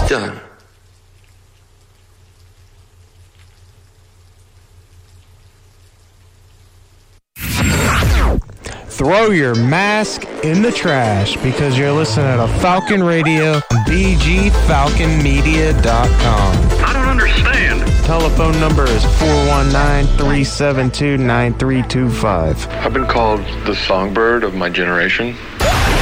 done. Throw your mask in the trash because you're listening to Falcon Radio, bgfalconmedia.com. I don't understand. Telephone number is 419-372-9325. I've been called the songbird of my generation.